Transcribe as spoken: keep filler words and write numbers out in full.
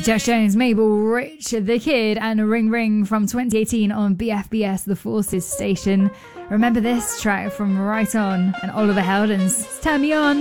Josh Jones, Mabel, Rich the Kid, and Ring Ring from twenty eighteen on B F B S, the Forces station. Remember this track from Right On and Oliver Heldens. Turn Me On.